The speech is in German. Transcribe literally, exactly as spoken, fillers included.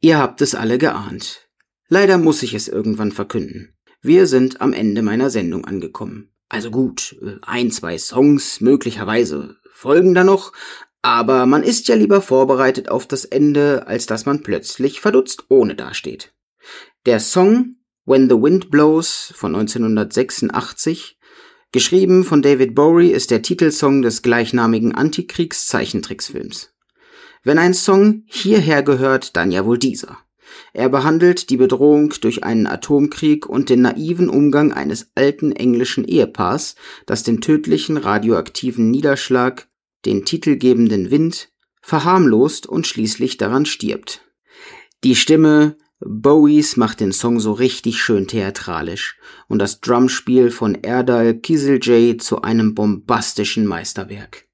Ihr habt es alle geahnt. Leider muss ich es irgendwann verkünden. Wir sind am Ende meiner Sendung angekommen. Also gut, ein, zwei Songs möglicherweise folgen da noch, aber man ist ja lieber vorbereitet auf das Ende, als dass man plötzlich verdutzt ohne dasteht. Der Song When the Wind Blows von neunzehnhundertsechsundachtzig, geschrieben von David Bowie, ist der Titelsong des gleichnamigen Antikriegs-Zeichentricksfilms. Wenn ein Song hierher gehört, dann ja wohl dieser. Er behandelt die Bedrohung durch einen Atomkrieg und den naiven Umgang eines alten englischen Ehepaars, das den tödlichen radioaktiven Niederschlag, den titelgebenden Wind, verharmlost und schließlich daran stirbt. Die Stimme Bowies macht den Song so richtig schön theatralisch und das Drumspiel von Erdal Kizilcay zu einem bombastischen Meisterwerk.